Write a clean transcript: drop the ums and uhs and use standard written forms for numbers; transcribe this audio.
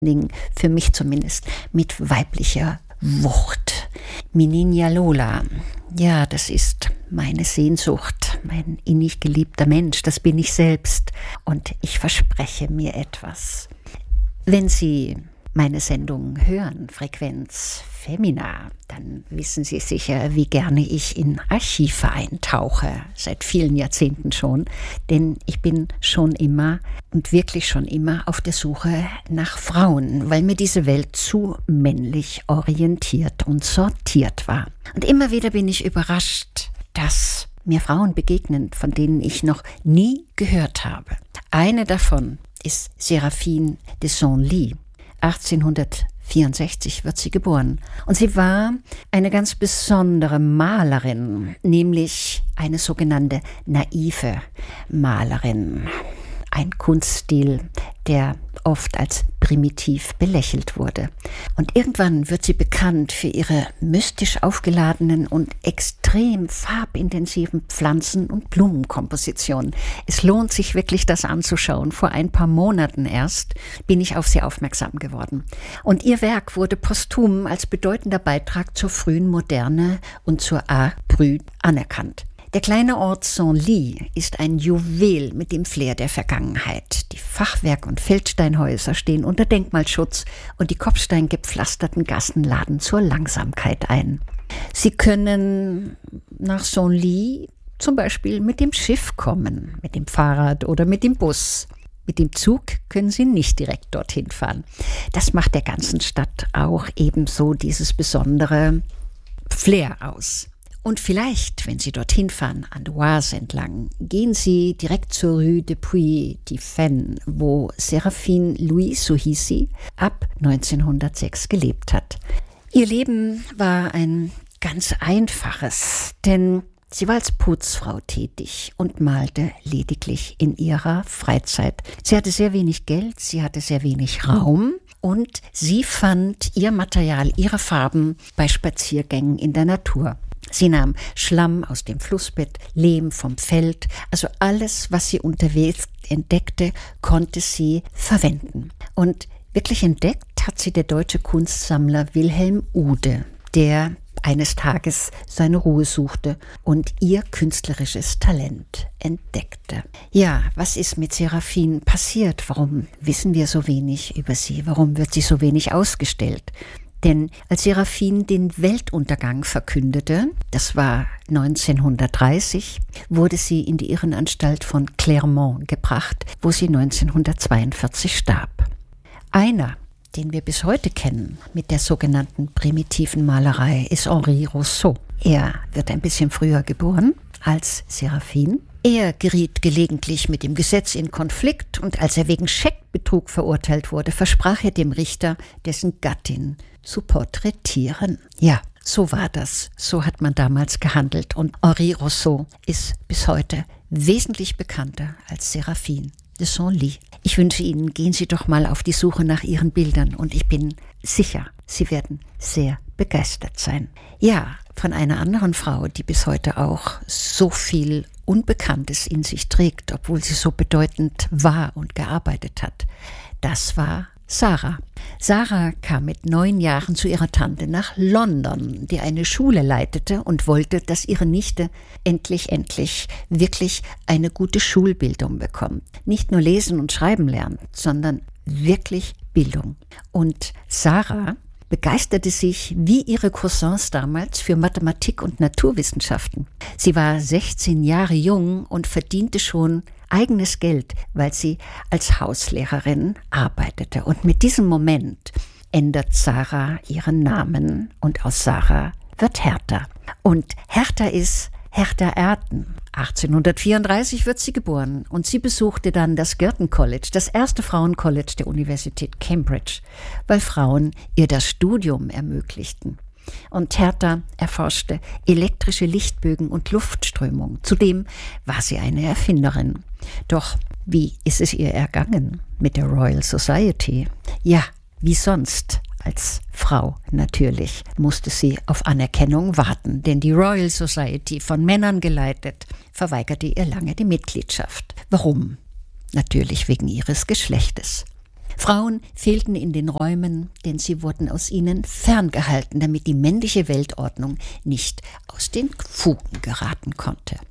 Dingen, für mich zumindest, mit weiblicher Wucht. Minina Lola, ja, das ist meine Sehnsucht, mein innig geliebter Mensch, das bin ich selbst und ich verspreche mir etwas. Wenn Sie meine Sendung hören, Frequenz Femina, dann wissen Sie sicher, wie gerne ich in Archive eintauche, seit vielen Jahrzehnten schon, denn ich bin schon immer und wirklich schon immer auf der Suche nach Frauen, weil mir diese Welt zu männlich orientiert und sortiert war. Und immer wieder bin ich überrascht, dass mir Frauen begegnen, von denen ich noch nie gehört habe. Eine davon ist Séraphine de Senlis. 1864 wird sie geboren. Und sie war eine ganz besondere Malerin, nämlich eine sogenannte naive Malerin. Ein Kunststil, der oft als primitiv belächelt wurde. Und irgendwann wird sie bekannt für ihre mystisch aufgeladenen und extrem farbintensiven Pflanzen- und Blumenkompositionen. Es lohnt sich wirklich, das anzuschauen. Vor ein paar Monaten erst bin ich auf sie aufmerksam geworden. Und ihr Werk wurde posthum als bedeutender Beitrag zur frühen Moderne und zur Art Brut anerkannt. Der kleine Ort Senlis ist ein Juwel mit dem Flair der Vergangenheit. Die Fachwerk- und Feldsteinhäuser stehen unter Denkmalschutz und die kopfsteingepflasterten Gassen laden zur Langsamkeit ein. Sie können nach Senlis zum Beispiel mit dem Schiff kommen, mit dem Fahrrad oder mit dem Bus. Mit dem Zug können Sie nicht direkt dorthin fahren. Das macht der ganzen Stadt auch ebenso dieses besondere Flair aus. Und vielleicht, wenn Sie dorthin fahren, an der Oise entlang, gehen Sie direkt zur Rue de Puy-de-Fennes, wo Séraphine Louis, so hieß sie, ab 1906 gelebt hat. Ihr Leben war ein ganz einfaches, denn sie war als Putzfrau tätig und malte lediglich in ihrer Freizeit. Sie hatte sehr wenig Geld, sie hatte sehr wenig Raum und sie fand ihr Material, ihre Farben bei Spaziergängen in der Natur. Sie nahm Schlamm aus dem Flussbett, Lehm vom Feld, also alles, was sie unterwegs entdeckte, konnte sie verwenden. Und wirklich entdeckt hat sie der deutsche Kunstsammler Wilhelm Uhde, der eines Tages seine Ruhe suchte und ihr künstlerisches Talent entdeckte. Ja, was ist mit Séraphine passiert? Warum wissen wir so wenig über sie? Warum wird sie so wenig ausgestellt? Denn als Séraphine den Weltuntergang verkündete, das war 1930, wurde sie in die Irrenanstalt von Clermont gebracht, wo sie 1942 starb. Einer, den wir bis heute kennen mit der sogenannten primitiven Malerei, ist Henri Rousseau. Er wird ein bisschen früher geboren als Séraphine. Er geriet gelegentlich mit dem Gesetz in Konflikt und als er wegen Scheckbetrug verurteilt wurde, versprach er dem Richter, dessen Gattin zu porträtieren. Ja, so war das. So hat man damals gehandelt und Henri Rousseau ist bis heute wesentlich bekannter als Séraphine de Senlis. Ich wünsche Ihnen, gehen Sie doch mal auf die Suche nach Ihren Bildern und ich bin sicher, Sie werden sehr begeistert sein. Ja, von einer anderen Frau, die bis heute auch so viel Unbekanntes in sich trägt, obwohl sie so bedeutend war und gearbeitet hat. Das war Sarah. Sarah kam mit 9 Jahren zu ihrer Tante nach London, die eine Schule leitete und wollte, dass ihre Nichte endlich wirklich eine gute Schulbildung bekommt. Nicht nur lesen und schreiben lernt, sondern wirklich Bildung. Und Sarah begeisterte sich wie ihre Cousins damals für Mathematik und Naturwissenschaften. Sie war 16 Jahre jung und verdiente schon eigenes Geld, weil sie als Hauslehrerin arbeitete. Und mit diesem Moment ändert Sarah ihren Namen und aus Sarah wird Hertha. Und Hertha ist Hertha Erden. 1834 wird sie geboren und sie besuchte dann das Girton College, das erste Frauencollege der Universität Cambridge, weil Frauen ihr das Studium ermöglichten. Und Hertha erforschte elektrische Lichtbögen und Luftströmung. Zudem war sie eine Erfinderin. Doch wie ist es ihr ergangen mit der Royal Society? Ja, wie sonst. Als Frau natürlich musste sie auf Anerkennung warten, denn die Royal Society, von Männern geleitet, verweigerte ihr lange die Mitgliedschaft. Warum? Natürlich wegen ihres Geschlechtes. Frauen fehlten in den Räumen, denn sie wurden aus ihnen ferngehalten, damit die männliche Weltordnung nicht aus den Fugen geraten konnte.